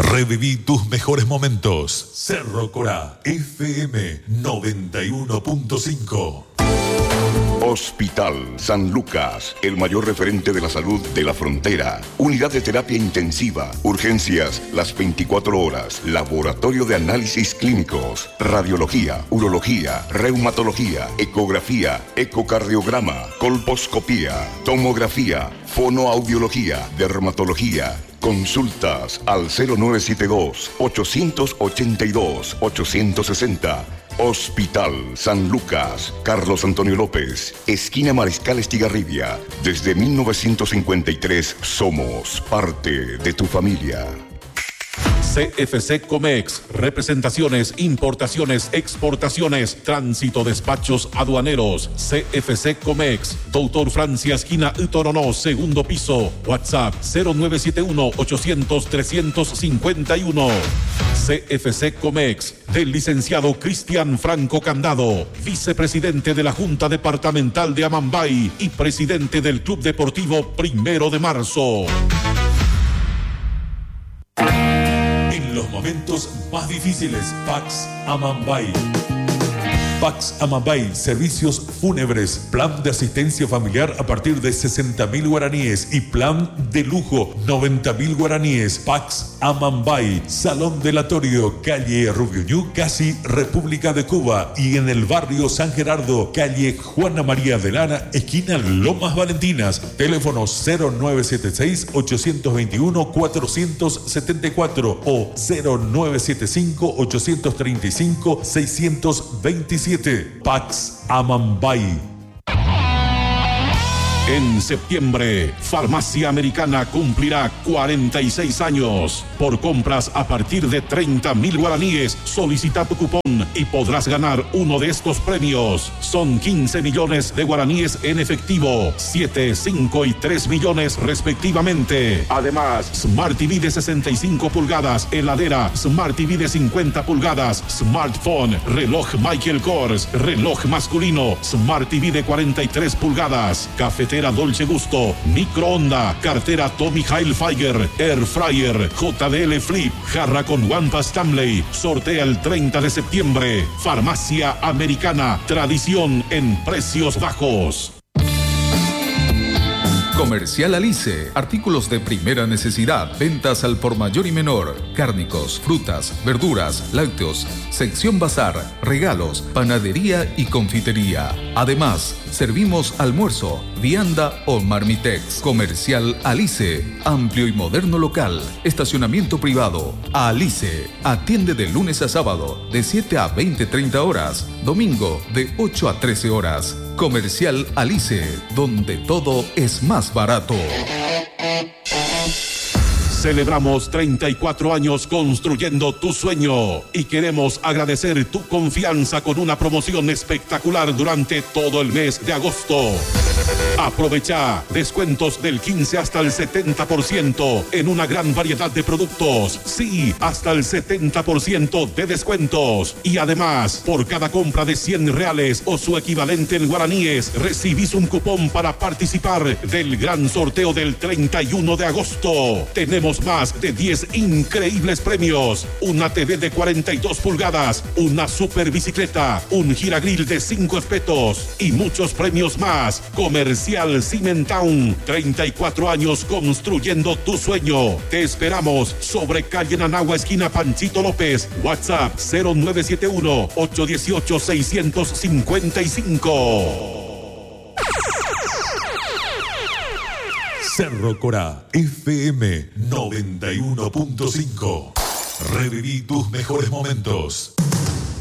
Reviví tus mejores momentos. Cerro Corá, FM 91.5. Hospital San Lucas, el mayor referente de la salud de la frontera. Unidad de terapia intensiva, urgencias las 24 horas, laboratorio de análisis clínicos, radiología, urología, reumatología, ecografía, ecocardiograma, colposcopía, tomografía, fonoaudiología, dermatología. Consultas al 0972-882-860. Hospital San Lucas, Carlos Antonio López, esquina Mariscal Estigarribia. Desde 1953 somos parte de tu familia. CFC Comex, representaciones, importaciones, exportaciones, tránsito, despachos aduaneros. CFC Comex, Doutor Francia, esquina Utoronó, segundo piso. WhatsApp 0971-800-351. CFC Comex, del licenciado Cristian Franco Candado, vicepresidente de la Junta Departamental de Amambay y presidente del Club Deportivo 1 de Marzo. En los momentos más difíciles, Pax Amambay. Pax Amambay, servicios fúnebres, plan de asistencia familiar a partir de 60.000 guaraníes y plan de lujo 90.000 guaraníes. Pax Amambay, Salón Delatorio, calle Rubiuñú, casi República de Cuba, y en el barrio San Gerardo, calle Juana María de Lara, esquina Lomas Valentinas. Teléfono 0976-821-474 o 0975-835-627. Pax Amambay. En septiembre, Farmacia Americana cumplirá 46 años. Por compras a partir de 30.000 guaraníes, solicita tu cupón y podrás ganar uno de estos premios. Son 15 millones de guaraníes en efectivo, 7, 5 y 3 millones respectivamente. Además, Smart TV de 65 pulgadas, heladera, Smart TV de 50 pulgadas, smartphone, reloj Michael Kors, reloj masculino, Smart TV de 43 pulgadas, cafetera Dolce Gusto, microonda, cartera Tommy Hilfiger, Air Fryer, JDL Flip, jarra con guanta Stanley. Sortea el 30 de septiembre. Farmacia Americana, tradición en precios bajos. Comercial Alice, artículos de primera necesidad, ventas al por mayor y menor, cárnicos, frutas, verduras, lácteos, sección bazar, regalos, panadería y confitería. Además, servimos almuerzo, vianda o marmitex. Comercial Alice, amplio y moderno local, estacionamiento privado. Alice, atiende de lunes a sábado, de 7 a 20-30 horas, domingo de 8 a 13 horas. Comercial Alice, donde todo es más barato. Celebramos 34 años construyendo tu sueño y queremos agradecer tu confianza con una promoción espectacular durante todo el mes de agosto. Aprovecha descuentos del 15 hasta el 70% en una gran variedad de productos. Sí, hasta el 70% de descuentos. Y además, por cada compra de 100 reales o su equivalente en guaraníes, recibís un cupón para participar del gran sorteo del 31 de agosto. Tenemos más de 10 increíbles premios: una TV de 42 pulgadas, una super bicicleta, un giragril de 5 espetos y muchos premios más. Comercial Cimentown, 34 años construyendo tu sueño. Te esperamos sobre calle Nanagua, esquina Panchito López. WhatsApp 0971-818-655. Cerro Corá, FM 91.5. Reviví tus mejores momentos.